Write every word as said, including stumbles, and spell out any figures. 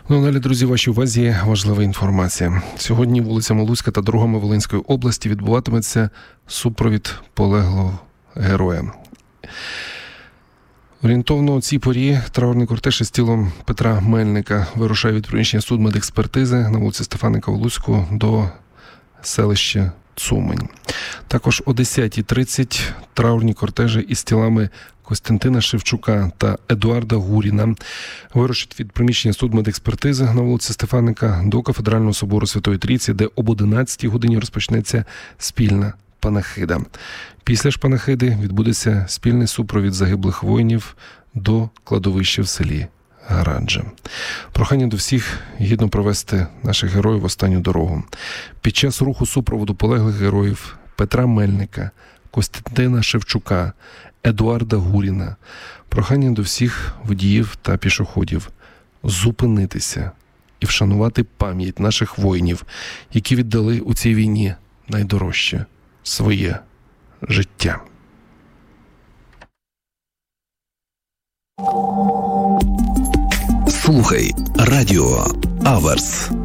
Ну, далі, друзі, вашій увазі важлива інформація. Сьогодні вулицями Луцька та дорогами Волинської області відбуватиметься супровід полеглого героя. Орієнтовно у цій порі траурний кортеж із тілом Петра Мельника вирушає від приміщення судмедекспертизи на вулиці Стефаника у Луцьку до селища Цумань. Також о десята тридцять траурні кортежі із тілами Костянтина Шевчука та Едуарда Гуріна вирушать від приміщення судмедекспертизи на вулиці Стефаника до Кафедрального собору Святої Трійці, де об одинадцятій годині розпочнеться спільна панахида. Після ж панахиди відбудеться спільний супровід загиблих воїнів до кладовища в селі Гараджа. Прохання до всіх гідно провести наших героїв в останню дорогу. Під час руху супроводу полеглих героїв Петра Мельника, Костянтина Шевчука, Едуарда Гуріна, прохання до всіх водіїв та пішоходів зупинитися і вшанувати пам'ять наших воїнів, які віддали у цій війні найдорожче – своє життя. Слухай радіо Аверс.